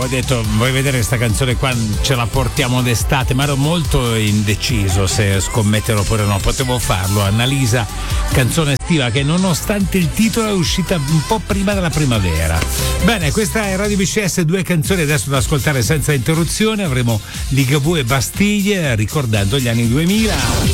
ho detto vuoi vedere questa canzone qua, ce la portiamo d'estate, ma ero molto indeciso se scommettere oppure no. Potevo farlo. Annalisa, canzone estiva che nonostante il titolo è uscita un po' prima della primavera. Bene, questa è Radio BCS, 2 canzoni adesso da ascoltare senza interruzione. Avremo Ligabue e Bastiglie ricordando gli anni 2000.